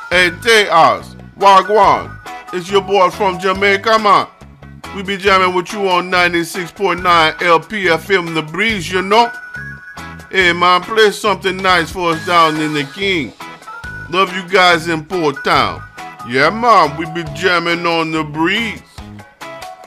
Hey, Tejas, Wagwan. It's your boy from Jamaica, man. We be jamming with you on 96.9 LPFM The Breeze, you know? Hey, man, play something nice for us down in the King. Love you guys in Port Town. Yeah, man, we be jamming on The Breeze.